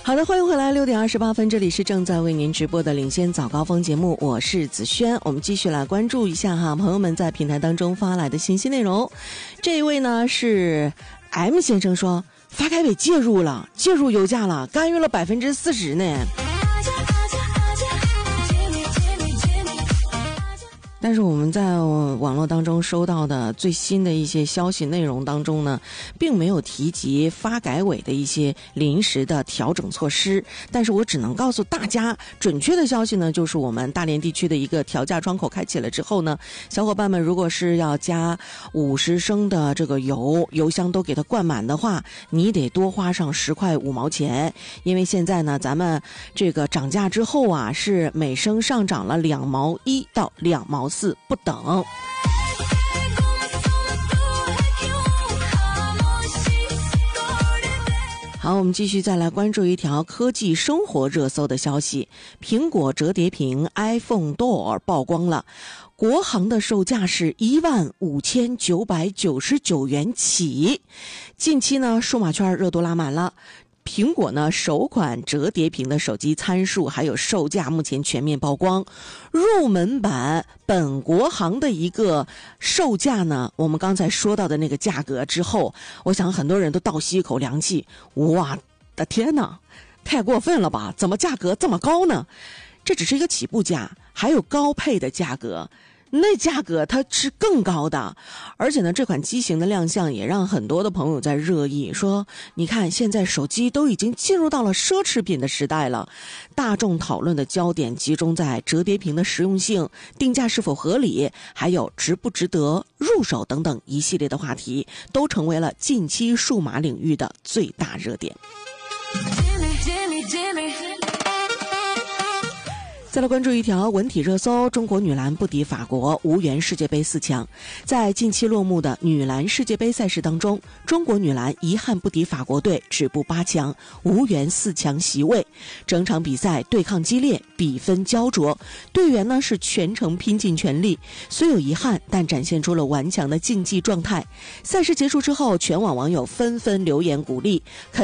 好的，欢迎回来，6点28分，这里是正在为您直播的领先早高峰节目，我是子轩。我们继续来关注一下哈，朋友们在平台当中发来的信息内容。这一位呢是 M 先生说，发改委介入油价了，干预了40%呢。但是我们在网络当中收到的最新的一些消息内容当中呢，并没有提及发改委的一些临时的调整措施。但是我只能告诉大家，准确的消息呢，就是我们大连地区的一个调价窗口开启了之后呢，小伙伴们如果是要加50升的这个油箱都给它灌满的话，你得多花上10块5毛钱，因为现在呢，咱们这个涨价之后啊，是每升上涨了2毛1到2毛4不等。好，我们继续再来关注一条科技生活热搜的消息。苹果折叠屏 iPhone Door 曝光了，国行的售价是15999元起。近期呢，数码圈热度拉满了。苹果呢，首款折叠屏的手机参数还有售价目前全面曝光。入门版本国行的一个售价呢，我们刚才说到的那个价格之后，我想很多人都倒吸一口凉气。哇的天哪，太过分了吧？怎么价格这么高呢？这只是一个起步价，还有高配的价格。那价格它是更高的，而且呢，这款机型的亮相也让很多的朋友在热议，说你看现在手机都已经进入到了奢侈品的时代了。大众讨论的焦点集中在折叠屏的实用性、定价是否合理，还有值不值得入手等等一系列的话题，都成为了近期数码领域的最大热点。再来关注一条文体热搜，中国女篮不敌法国，无缘世界杯4强。在近期落幕的女篮世界杯赛事当中，中国女篮遗憾不敌法国队，止步8强，无缘4强席位。整场比赛对抗激烈，比分焦灼，队员呢是全程拼尽全力，虽有遗憾，但展现出了顽强的竞技状态。赛事结束之后，全网网友纷纷留言鼓励，